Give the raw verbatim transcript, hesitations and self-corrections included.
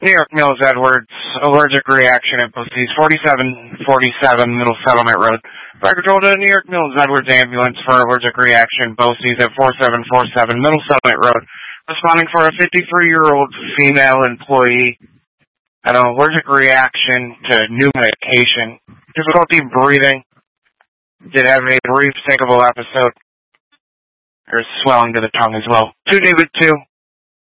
New York Mills Edwards, allergic reaction at Bosse's forty-seven forty-seven Middle Settlement Road. Fire control to New York Mills Edwards ambulance for allergic reaction, Bosse's at forty-seven forty-seven Middle Settlement Road. Responding for a fifty-three-year-old female employee had an allergic reaction to new medication. Difficulty breathing. Did have a brief syncopal episode. There's swelling to the tongue as well. two David two.